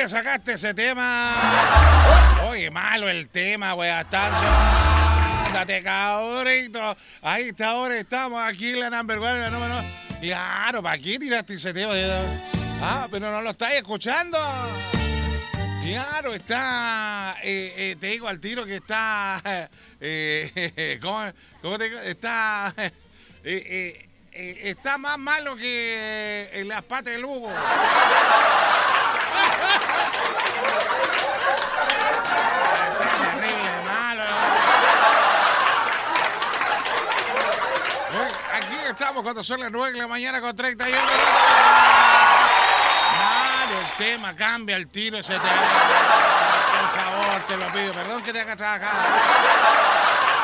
dónde sacaste ese tema? Oye, malo el tema, wea, date cabrito. Ahí está, ahora estamos aquí en la number one, la número. Claro, ¿para qué tiraste ese tema? Ah, pero no lo estáis escuchando. Claro, está. Te digo al tiro que está. ¿Cómo te digo? Está. Está más malo que en las patas del Hugo. Está terrible, malo. Hoy, aquí estamos cuando son las 9 de la mañana con 31 minutos. Malo el tema, cambia el tiro ese tema. Por favor, te lo pido. Perdón que te haga trabajar.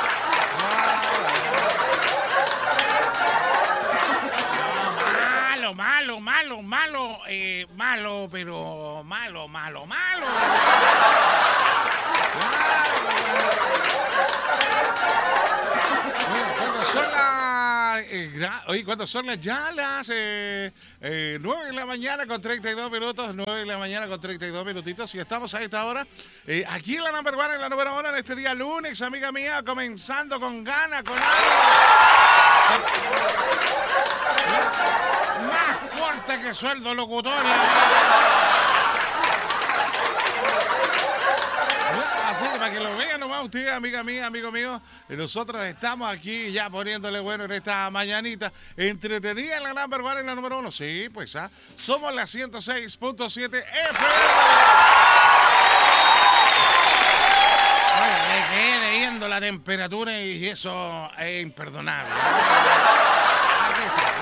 Malo, pero malo. ¿Cuántas son las ya las 9 de la mañana con 32 minutos? 9 de la mañana con 32 minutitos. Y estamos a esta hora aquí en la number one, en la número 1, en este día lunes, amiga mía, comenzando con ganas, con algo. Más fuerte que sueldo locutor. Así que para que lo vean nomás usted, amiga mía, amigo mío, nosotros estamos aquí ya poniéndole bueno en esta mañanita entretenida en la number one, en la número 1. Sí, pues somos la 106.7 FM. Oye, me quedé leyendo la temperatura y eso es imperdonable. Aquí está.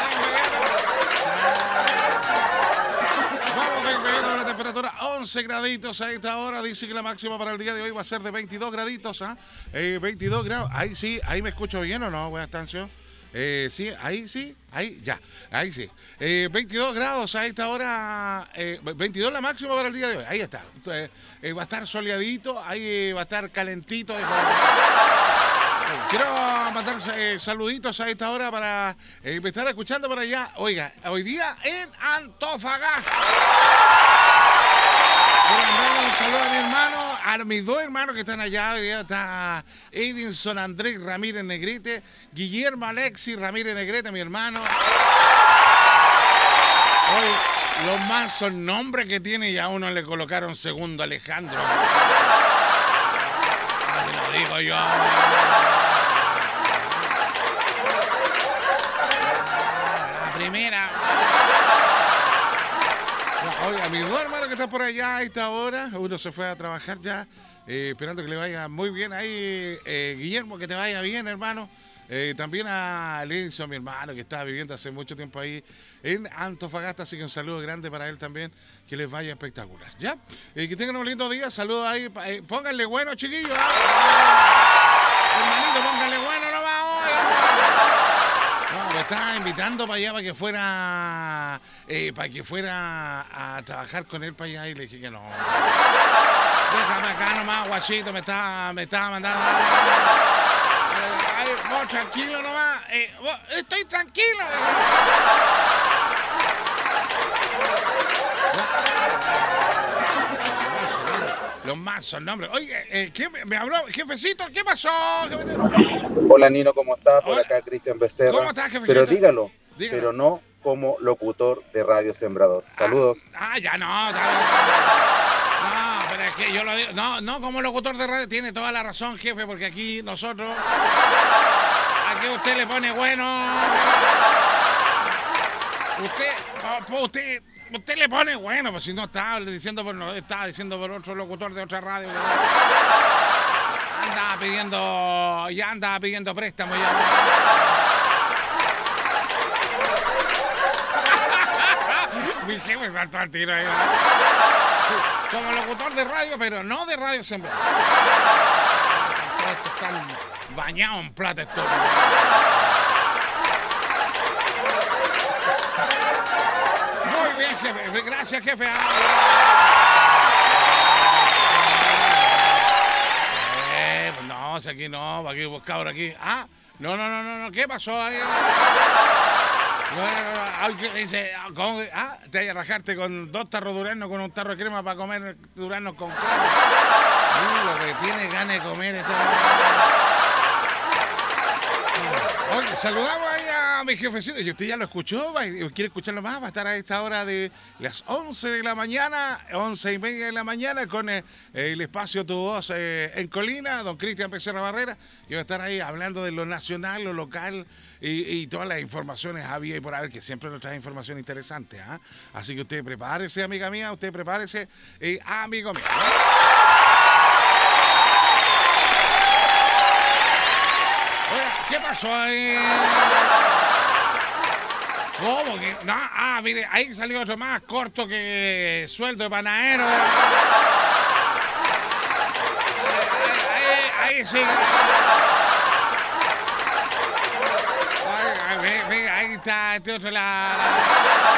Vamos la temperatura 11 graditos a esta hora. Dice que la máxima para el día de hoy va a ser de 22 graditos. 22 grados. Ahí sí, ahí me escucho bien o no, buena estación. Sí, ahí ya, ahí sí. 22 grados a esta hora, 22 la máxima para el día de hoy, ahí está. Va a estar soleadito, ahí va a estar calentito. Quiero mandar saluditos a esta hora para me estar escuchando por allá. Oiga, hoy día en Antofagasta. Un saludo a mi hermano, a mis dos hermanos que están allá. Está Edinson Andrés Ramírez Negrete, Guillermo Alexis Ramírez Negrete, mi hermano. Hoy los mansos nombres que tiene y a uno le colocaron segundo Alejandro. Te lo digo yo. La primera. Oiga, mis dos hermanos que están por allá a esta hora, uno se fue a trabajar ya, esperando que le vaya muy bien ahí. Guillermo, que te vaya bien, hermano. También a Lenzo, mi hermano, que está viviendo hace mucho tiempo ahí en Antofagasta, así que un saludo grande para él también, que les vaya espectacular, ¿ya? Que tengan un lindo día, saludos ahí, pónganle bueno, chiquillos, hermanito, pónganle bueno nomás hoy. No, me estaba invitando para allá para que fuera a trabajar con él para allá y le dije que no. Déjame acá nomás, guachito, me estaba mandando. Vos tranquilo nomás. Estoy tranquilo. Los más son nombres. Oye, ¿qué me habló? Jefecito, ¿qué pasó? Hola Nino, ¿cómo estás? Por acá Cristian Becerra. ¿Cómo estás, jefecito? Pero dígalo, pero no como locutor de Radio Sembrador. Saludos. Ya no. No, pero es que yo lo digo. No como locutor de radio. Tiene toda la razón, jefe, porque aquí nosotros. Aquí usted le pone bueno. Usted le pone bueno, pues si no estaba diciendo por otro locutor de otra radio. Andaba pidiendo préstamo ya. Mi jefe saltó al tiro ahí. Como locutor de radio, pero no de Radio Sembrador. Estos están bañados en plata esto. Muy bien, jefe. Gracias, jefe. No, si aquí no, aquí buscador aquí. No. ¿Qué pasó ahí? Dice, ¿cómo? Te vas a rajarte con 2 tarros de durazno con un tarro de crema para comer duraznos con crema. Lo que tiene ganas de comer esto. Oye, saludamos ahí a mi jefecito. Y usted ya lo escuchó, quiere escucharlo más, va a estar a esta hora de las 11 de la mañana, 11:30 de la mañana, con el espacio Tu Voz en Colina, don Cristian Becerra Barrera, que va a estar ahí hablando de lo nacional, lo local y todas las informaciones había y por haber, que siempre nos trae información interesante. Así que usted prepárese, amiga mía, usted prepárese, amigo mío. ¿Qué pasó ahí? ¿Cómo que? No, mire, ahí salió otro más corto que sueldo de panadero. Ahí sí. Ahí está, este otro